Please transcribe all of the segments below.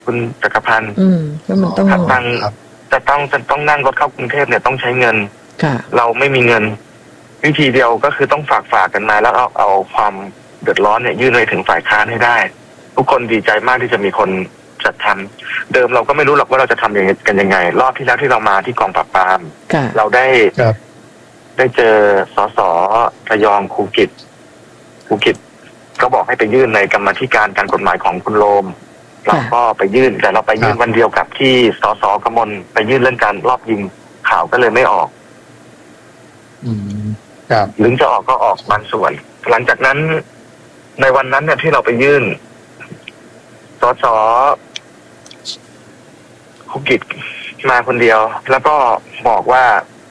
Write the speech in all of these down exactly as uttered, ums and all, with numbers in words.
คุณจักรพันธ์อืมแล้วมันต้องทางจะต้องจะต้องนั่งรถเข้ากรุงเทพเนี่ยต้องใช้เงินเราไม่มีเงินวิธีเดียวก็คือต้องฝากฝากกันมาแล้วเอาเอาความเดือดร้อนเนี่ยยื่นไปถึงฝ่ายค้านให้ได้ทุกคนดีใจมากที่จะมีคนจัดทำเดิมเราก็ไม่รู้หรอกว่าเราจะทำยังไงกันยังไงรอบที่แล้วที่เรามาที่กองปราบปรามเราได้ได้เจอสสระยองภูกิจภูกิจก็บอกให้ไปยื่นในกรรมาธิการการกฎหมายของคุณโรมเราก็ไปยื่นแต่เราไปยื่นวันเดียวกับที่สสกมลไปยื่นเรื่องการรอบยิงข่าวก็เลยไม่ออกอืมครับหรือจะออกก็ออกบางส่วนหลังจากนั้นในวันนั้นเนี่ยที่เราไปยื่นสสภูกิจมาคนเดียวแล้วก็บอกว่า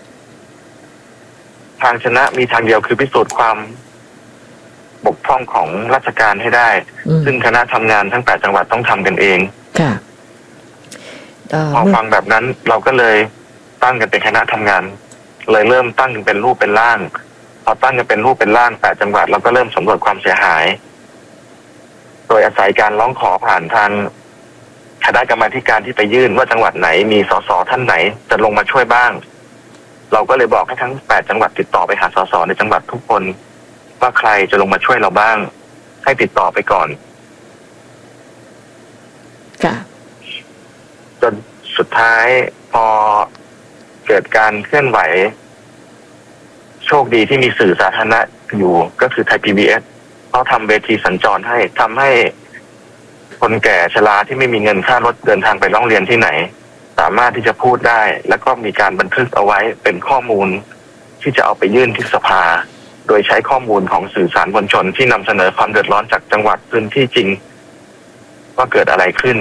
ทางชนะมีทางเดียวคือพิสูจน์ความบกพร่องของราชการให้ได้ซึ่งคณะทำงานทั้งแปดจังหวัดต้องทำกันเองค่ะพอฟังแบบนั้นเราก็เลยตั้งกันเป็นคณะทำงานเลยเริ่มตั้งกันเป็นรูปเป็นร่างพอตั้งกันเป็นรูปเป็นร่างแปดจังหวัดเราก็เริ่มสำรวจความเสียหายโดยอาศัยการร้องขอผ่านทางคณะกรรมาธิการที่ไปยื่นว่าจังหวัดไหนมีสสท่านไหนจะลงมาช่วยบ้างเราก็เลยบอกให้ทั้งแปดจังหวัดติดต่อไปหาสสในจังหวัดทุกคนว่าใครจะลงมาช่วยเราบ้างให้ติดต่อไปก่อนค่ะจนสุดท้ายพอเกิดการเคลื่อนไหวโชคดีที่มีสื่อสาธารณะอยู่ก็คือไทย พี บี เอส เขาทำเวทีสัญจรให้ทำให้คนแก่ชราที่ไม่มีเงินค่ารถเดินทางไปร้องเรียนที่ไหนสามารถที่จะพูดได้แล้วก็มีการบันทึกเอาไว้เป็นข้อมูลที่จะเอาไปยื่นที่สภาโดยใช้ข้อมูลของสื่อสารมวลชนที่นำเสนอความเดือดร้อนจากจังหวัดพื้นที่จริงว่าเกิดอะไรขึ้น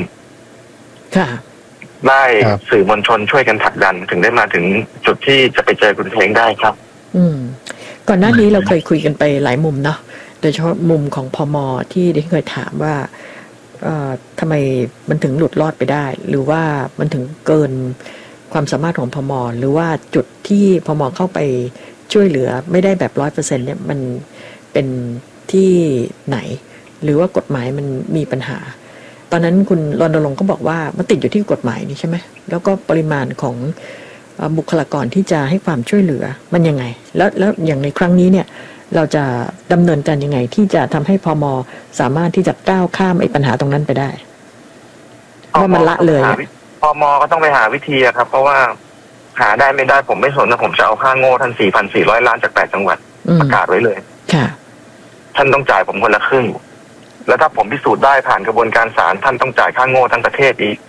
ได้สื่อมวลชนช่วยกันผลักดันถึงได้มาถึงจุดที่จะไปเจอคุณเพลงได้ครับอืมก่อนหน้านี้เราเคยคุยกันไปหลายมุมเนาะโดยเฉพาะมุมของพม.ที่ได้เคยถามว่าเอ่อทำไมมันถึงหลุดรอดไปได้หรือว่ามันถึงเกินความสามารถของพม.หรือว่าจุดที่พม.เข้าไปช่วยเหลือไม่ได้แบบร้อยเปอร์เซ็นต์เนี่ยมันเป็นที่ไหนหรือว่ากฎหมายมันมีปัญหาตอนนั้นคุณรณรงค์ก็บอกว่ามันติดอยู่ที่กฎหมายนี่ใช่ไหมแล้วก็ปริมาณของบุคลากรที่จะให้ความช่วยเหลือมันยังไงแล้วแล้วอย่างในครั้งนี้เนี่ยเราจะดำเนินการยังไงที่จะทำให้พม.สามารถที่จะก้าวข้ามไอ้ปัญหาตรงนั้นไปได้ว่ามันละเลยพม.ก็ต้องไปหาวิธีครับเพราะว่าหาได้ไม่ได้ผมไม่สนนะผมจะเอาค่าโง่ท่าน สี่พันสี่ร้อย ล้านจากแปดจังหวัดประกาศไว้เลยค่ะท่านต้องจ่ายผมคนละครึ่งแล้วถ้าผมพิสูจน์ได้ผ่านกระบวนการศาลท่านต้องจ่ายค่าโง่ทั้งประเทศอีก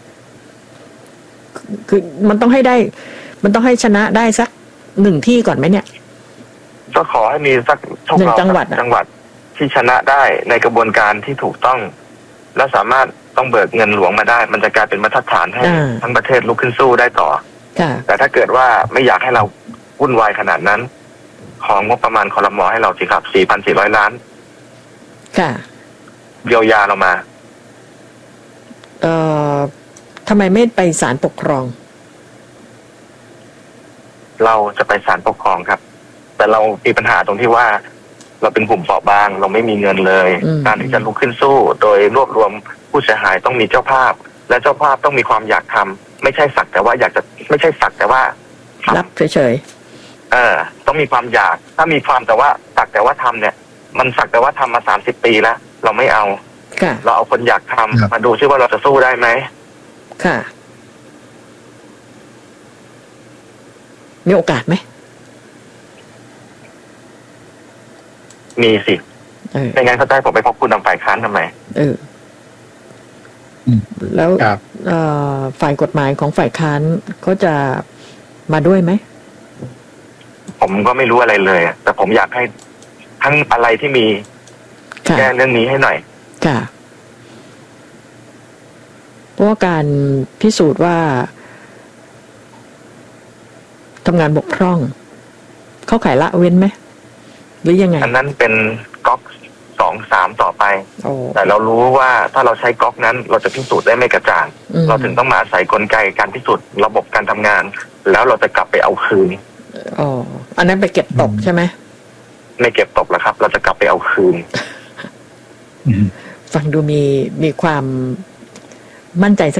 คือมันต้องให้ได้มันต้องให้ชนะได้สักหนึ่งที่ก่อนไหมเนี่ยก็ขอให้มีสักหนึ่งจังหวัดจังหวัดที่ชนะได้ในกระบวนการที่ถูกต้องและสามารถต้องเบิกเงินหลวงมาได้มันจะกลายเป็นมาตรฐานให้ทั้งประเทศลุกขึ้นสู้ได้ต่อแต่ถ้าเกิดว่าไม่อยากให้เราวุ่นวายขนาดนั้นของงบประมาณครม.ให้เราสิครับ สี่พันสี่ร้อย ล้านค่ะเยียวยาเรามาเอ่อทำไมไม่ไปศาลปกครองเราจะไปศาลปกครองครับแต่เรามีปัญหาตรงที่ว่าเราเป็นกลุ่มเปราะบางเราไม่มีเงินเลยการที่จะลุกขึ้นสู้โดยรวบรวมผู้เสียหายต้องมีเจ้าภาพและเจ้าภาพต้องมีความอยากทำไม่ใช่สักแต่ว่าอยากจะไม่ใช่สักแต่ว่ารับเฉยๆเออต้องมีความอยากถ้ามีความแต่ว่าสักแต่ว่าทำเนี่ยมันสักแต่ว่าทำมาสามสิบปีแล้วเราไม่เอาเราเอาคนอยากทำมาดูซิว่าเราจะสู้ได้ไหมค่ะมีโอกาสไหมมีสิไม่งั้นเขาจะให้ผมไปพบคุณนำฝ่ายค้านทำไมเออแล้วฝ่ายกฎหมายของฝ่ายค้านเขาจะมาด้วยไหมผมก็ไม่รู้อะไรเลยแต่ผมอยากให้ทั้งอะไรที่มีแก้เรื่องนี้ให้หน่อยค่ะเพราะว่าการพิสูจน์ว่าทำงานบกพร่องเข้าข่ายละเว้นไหมหรือยังไงอันนั้นเป็นก๊อกสองสามต่อไปแต่เรารู้ว่าถ้าเราใช้ก๊อกนั้นเราจะพิสูจน์ได้ไม่กระจ่างเราถึงต้องมาอาศัยกลไกการพิสูจน์ระบบการทำงานแล้วเราจะกลับไปเอาคืนอ๋ออันนั้นไปเก็บตกใช่ไหมไม่เก็บตกแล้วครับเราจะกลับไปเอาคืนฟังดูมีมีความมั่นใจ